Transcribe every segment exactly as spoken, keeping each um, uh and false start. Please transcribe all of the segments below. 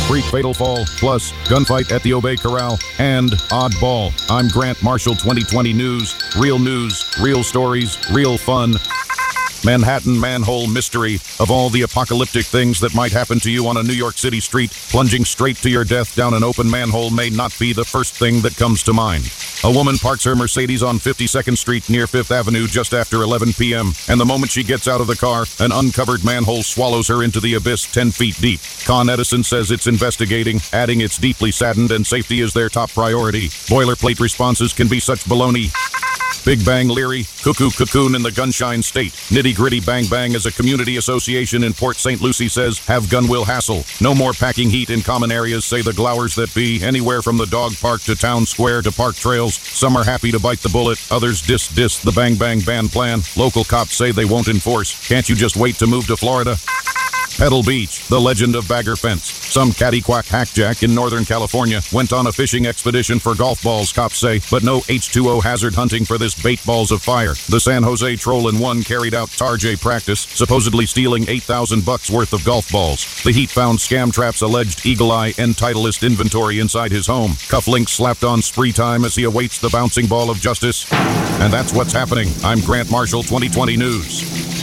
freak fatal fall, plus gunfight at the Obey Corral, and oddball. I'm Grant Marshall, twenty twenty News. Real news, real stories, real fun. Manhattan manhole mystery. Of all the apocalyptic things that might happen to you on a New York City street, plunging straight to your death down an open manhole may not be the first thing that comes to mind. A woman parks her Mercedes on fifty-second Street near Fifth Avenue just after eleven p.m., and the moment she gets out of the car, an uncovered manhole swallows her into the abyss ten feet deep. Con Edison says it's investigating, adding it's deeply saddened and safety is their top priority. Boilerplate responses can be such baloney. Big Bang Leary, Cuckoo Cocoon in the Gunshine State. Nitty Gritty Bang Bang as a community association in Port Saint Lucie says, have gun will hassle. No more packing heat in common areas, say the glowers that be. Anywhere from the dog park to town square to park trails. Some are happy to bite the bullet, others diss diss the Bang Bang ban plan. Local cops say they won't enforce. Can't you just wait to move to Florida? Pebble Beach, the legend of Bagger Fence. Some catty-quack hackjack in Northern California went on a fishing expedition for golf balls, cops say, but no H two O hazard hunting for this bait balls of fire. The San Jose Troll in One carried out Tarjay practice, supposedly stealing eight thousand bucks worth of golf balls. The Heat found Scam Trap's alleged Eagle Eye and Titleist inventory inside his home. Cufflinks slapped on spree time as he awaits the bouncing ball of justice. And that's what's happening. I'm Grant Marshall, twenty twenty News.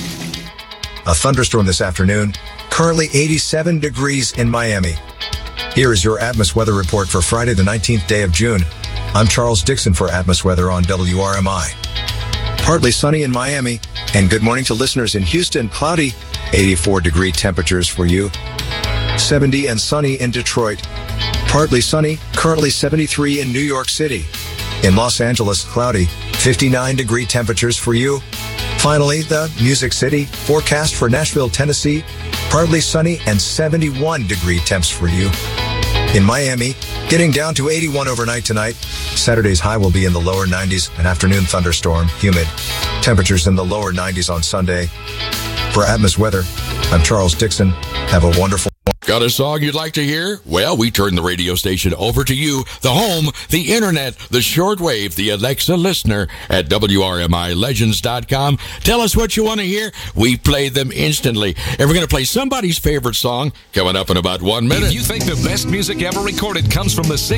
A thunderstorm this afternoon. Currently eighty-seven degrees in Miami. Here is your Atmos weather report for Friday, the nineteenth day of June. I'm Charles Dixon for Atmos Weather on W R M I. Partly sunny in Miami, and good morning to listeners in Houston. Cloudy, eighty-four degree temperatures for you. seventy and sunny in Detroit. Partly sunny, currently seventy-three in New York City. In Los Angeles, cloudy, fifty-nine degree temperatures for you. Finally, the Music City forecast for Nashville, Tennessee, partly sunny and seventy-one degree temps for you. In Miami, getting down to eighty-one overnight tonight. Saturday's high will be in the lower nineties, an afternoon thunderstorm, humid. Temperatures in the lower nineties on Sunday. For Atmos Weather, I'm Charles Dixon. Have a wonderful Got a song you'd like to hear? Well, we turn the radio station over to you, the home, the internet, the shortwave, the Alexa listener at W R M I legends dot com. Tell us what you want to hear. We play them instantly. And we're going to play somebody's favorite song coming up in about one minute. If you think the best music ever recorded comes from the